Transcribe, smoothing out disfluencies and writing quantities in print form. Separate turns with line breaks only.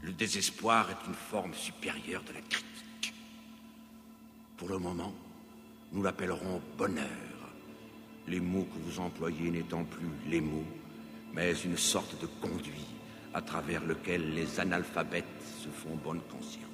Le désespoir est une forme supérieure de la critique. Pour le moment, nous l'appellerons bonheur. Les mots que vous employez n'étant plus les mots, mais une sorte de conduit à travers lequel les analphabètes se font bonne conscience.